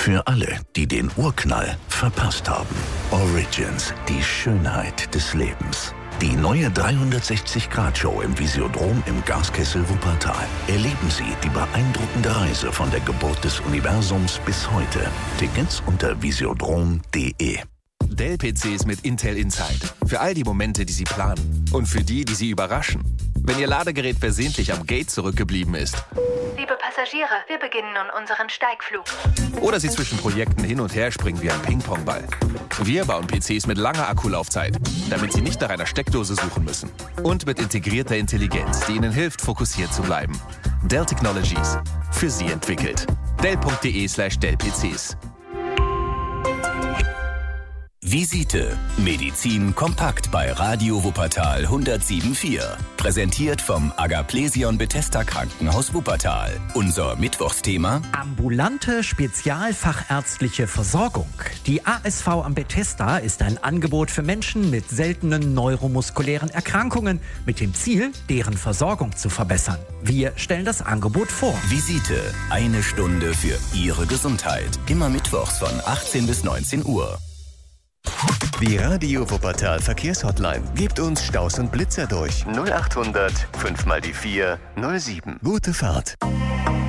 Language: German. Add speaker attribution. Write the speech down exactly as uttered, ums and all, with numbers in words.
Speaker 1: Für alle, die den Urknall verpasst haben. Origins, die Schönheit des Lebens. Die neue dreihundertsechzig Grad Show im Visiodrom im Gaskessel Wuppertal. Erleben Sie die beeindruckende Reise von der Geburt des Universums bis heute. Tickets unter visiodrom punkt de.
Speaker 2: Dell-P Cs mit Intel Inside. Für all die Momente, die Sie planen. Und für die, die Sie überraschen. Wenn Ihr Ladegerät versehentlich am Gate zurückgeblieben ist.
Speaker 3: Liebe Passagiere, wir beginnen nun unseren Steigflug.
Speaker 2: Oder Sie zwischen Projekten hin und her springen wie ein Ping-Pong-Ball. Wir bauen P Cs mit langer Akkulaufzeit, damit Sie nicht nach einer Steckdose suchen müssen. Und mit integrierter Intelligenz, die Ihnen hilft, fokussiert zu bleiben. Dell Technologies. Für Sie entwickelt. Dell punkt de slash Dell P Cs.
Speaker 4: Visite. Medizin kompakt bei Radio Wuppertal hundertsieben Komma vier. Präsentiert vom Agaplesion Bethesda Krankenhaus Wuppertal. Unser Mittwochsthema:
Speaker 5: ambulante spezialfachärztliche Versorgung. Die A S V am Bethesda ist ein Angebot für Menschen mit seltenen neuromuskulären Erkrankungen mit dem Ziel, deren Versorgung zu verbessern. Wir stellen das Angebot vor.
Speaker 4: Visite. Eine Stunde für Ihre Gesundheit. Immer mittwochs von achtzehn bis neunzehn Uhr.
Speaker 6: Die Radio Wuppertal Verkehrshotline. Gebt uns Staus und Blitzer durch. null achthundert fünf mal die vier null sieben. Gute Fahrt.